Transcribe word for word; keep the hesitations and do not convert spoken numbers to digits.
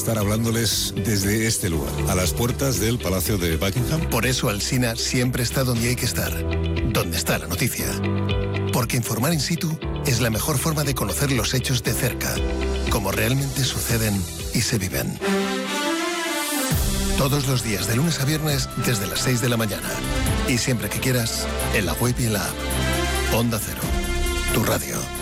estar hablándoles desde este lugar, a las puertas del Palacio de Buckingham. Por eso Alsina siempre está donde hay que estar, donde está la noticia. Porque informar in situ es la mejor forma de conocer los hechos de cerca, como realmente suceden y se viven. Todos los días, de lunes a viernes, desde las seis de la mañana. Y siempre que quieras, en la web y en la app. Onda Cero, tu radio.